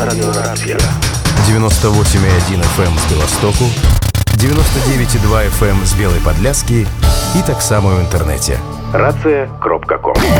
радиорацыя. 98,1 FM з Беластоку, 99,2 FM з Белай Падляскі і таксама ў інтэрнэце. Рацыя.ком